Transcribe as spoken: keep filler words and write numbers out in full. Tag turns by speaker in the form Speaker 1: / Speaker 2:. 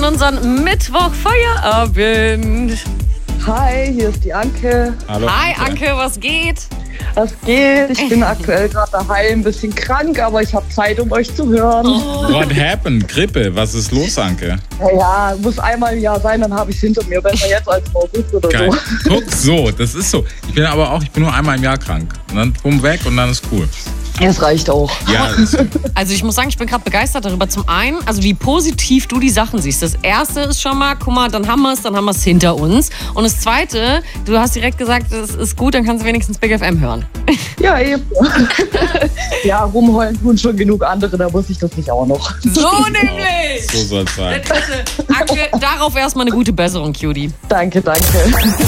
Speaker 1: unseren Mittwoch-Feierabend.
Speaker 2: Hi, hier ist die Anke.
Speaker 3: Hallo.
Speaker 1: Hi Anke, was geht?
Speaker 2: Was geht? Ich bin aktuell gerade daheim, ein bisschen krank, aber ich habe Zeit, um euch zu hören.
Speaker 1: Oh.
Speaker 3: What happened? Grippe, was ist los, Anke?
Speaker 2: Ja, muss einmal im Jahr sein, dann habe ich es hinter mir. Besser jetzt als im August oder
Speaker 3: Geil.
Speaker 2: so.
Speaker 3: Guck, so, das ist so. Ich bin aber auch, ich bin nur einmal im Jahr krank. Und dann bumm weg und dann ist cool.
Speaker 2: Es reicht auch.
Speaker 3: Ja, das ist,
Speaker 1: Also ich muss sagen, ich bin gerade begeistert darüber. Zum einen, also wie positiv du die Sachen siehst. Das erste ist schon mal, guck mal, dann haben wir es, dann haben wir es hinter uns. Und das zweite, du hast direkt gesagt, es ist gut, dann kannst du wenigstens Big F M hören.
Speaker 2: Ja, eben. Ja, rumheulen tun schon genug andere, da muss ich das nicht auch noch.
Speaker 1: So nämlich!
Speaker 3: so soll es sein.
Speaker 1: Anke, darauf erstmal eine gute Besserung, Cutie.
Speaker 2: Danke, danke.